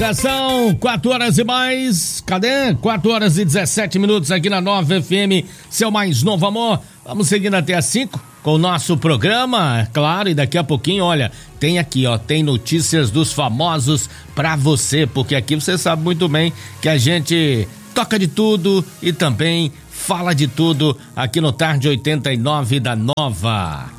Já são 4 horas e mais, cadê? 4 horas e 17 minutos aqui na Nova FM, seu mais novo amor. Vamos seguindo até as 5 com o nosso programa, claro, e daqui a pouquinho, olha, tem aqui, ó, tem notícias dos famosos pra você, porque aqui você sabe muito bem que a gente toca de tudo e também fala de tudo aqui no Tarde 89 da Nova.